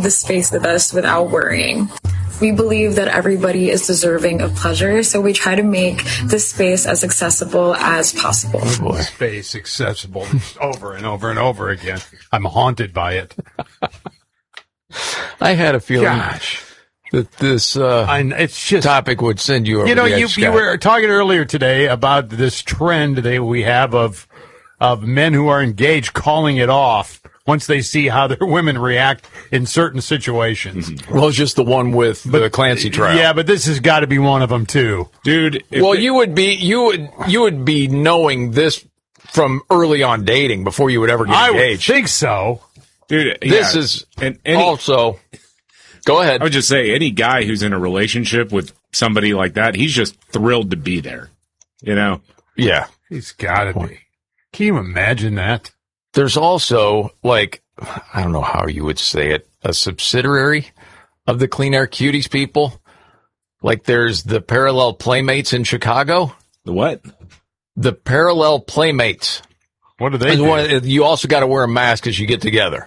the space the best without worrying. We believe that everybody is deserving of pleasure, so we try to make this space as accessible as possible. Oh boy. Space accessible over and over and over again. I'm haunted by it. I had a feeling that this it's just, topic would send you over you know, the edge, you were talking earlier today about this trend that we have of men who are engaged calling it off once they see how their women react in certain situations. Well, it's just the one with the Clancy trial. Yeah, but this has got to be one of them too, dude. Well, you would be knowing this from early on dating before you would ever get engaged. I would think so, dude. This is also. Go ahead. I would just say any guy who's in a relationship with somebody like that, he's just thrilled to be there. You know? Yeah, he's got to be. Can you imagine that? There's also, like, I don't know how you would say it, a subsidiary of the Clean Air Cuties people. Like, there's the Parallel Playmates in Chicago. The what? The Parallel Playmates. What do they do? You also got to wear a mask as you get together.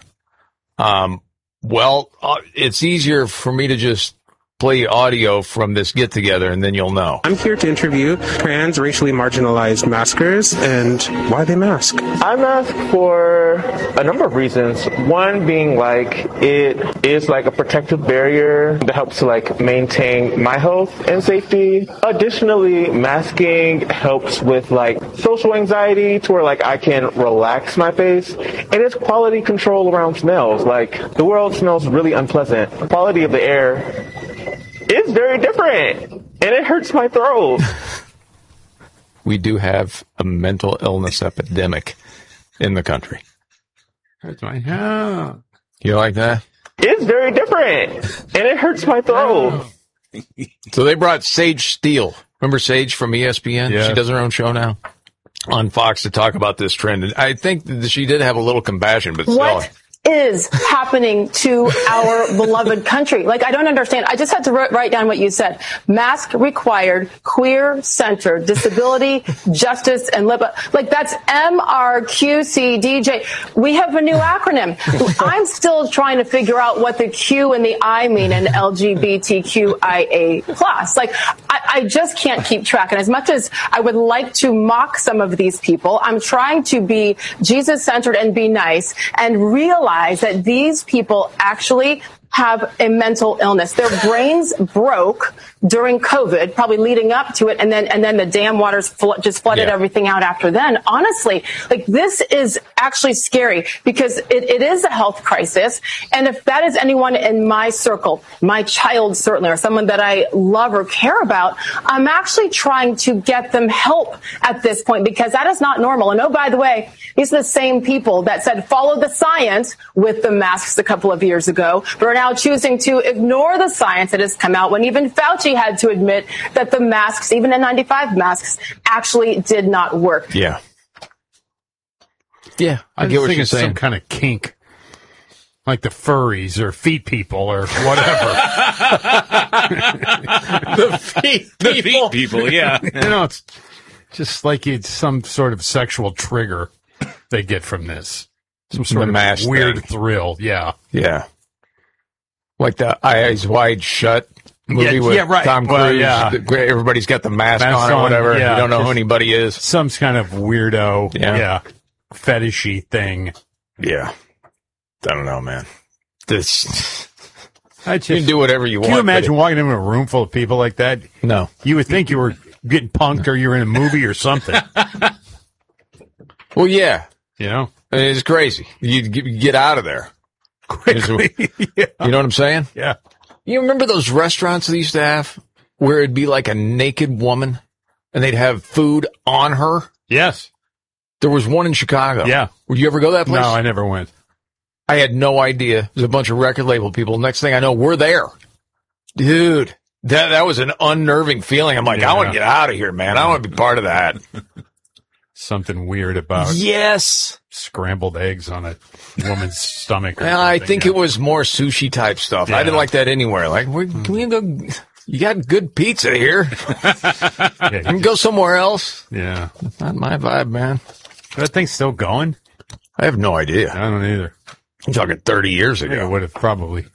It's easier for me to just play audio from this get-together, and then you'll know. I'm here to interview trans, racially marginalized maskers and why they mask. I mask for a number of reasons. One being like it is like a protective barrier that helps to like maintain my health and safety. Additionally, masking helps with like social anxiety to where like I can relax my face, and it's quality control around smells. Like the world smells really unpleasant. The quality of the air is very different, and it hurts my throat. We do have a mental illness epidemic in the country. Hurts my throat. You like that? It's very different, and it hurts my throat. So they brought Sage Steele. Remember Sage from ESPN? Yeah. She does her own show now on Fox to talk about this trend. And I think that she did have a little compassion, but still. What is happening to our beloved country? Like, I don't understand. I just had to write down what you said. Mask required, queer centered, disability, justice, and like that's MRQCDJ. We have a new acronym. I'm still trying to figure out what the Q and the I mean in LGBTQIA+. Like, I just can't keep track. And as much as I would like to mock some of these people, I'm trying to be Jesus centered and be nice and realize that these people actually have a mental illness. Their brains broke during COVID, probably leading up to it, and then the dam waters just flooded everything out after then. Honestly, like this is actually scary because it is a health crisis. And if that is anyone in my circle, my child certainly, or someone that I love or care about, I'm actually trying to get them help at this point because that is not normal. And oh, by the way, these are the same people that said follow the science with the masks a couple of years ago, but are now choosing to ignore the science that has come out when even Fauci had to admit that the masks, even N95 masks, actually did not work. Yeah. Yeah, I get what you're saying. Some kind of kink, like the furries or feet people or whatever. the feet people, yeah. You know, it's just like it's some sort of sexual trigger they get from this. Some sort of weird thrill, yeah. Yeah. Like the Eyes Wide Shut movie with Tom Cruise. Well, yeah. Everybody's got the mask on or whatever. Yeah, you don't know who anybody is. Some kind of weirdo, fetishy thing. Yeah. I don't know, man. This. You can do whatever you want. Can you imagine walking into a room full of people like that? No. You would think you were getting punked or you were in a movie or something. Well, yeah. You know? It's crazy. You get out of there. Quickly. You know what I'm saying? Yeah. You remember those restaurants they used to have where it'd be like a naked woman and they'd have food on her? Yes. There was one in Chicago. Yeah. Would you ever go to that place? No, I never went. I had no idea. There's a bunch of record label people. Next thing I know, we're there. Dude, that was an unnerving feeling. I'm like, I want to get out of here, man. I don't want to be part of that. Something weird about scrambled eggs on a woman's stomach. Well, I think it was more sushi type stuff. Yeah. I didn't like that anywhere. Like, can we go? You got good pizza here. You can go somewhere else. Yeah. Not my vibe, man. That thing's still going? I have no idea. I don't either. I'm talking 30 years ago. Yeah, it would have probably.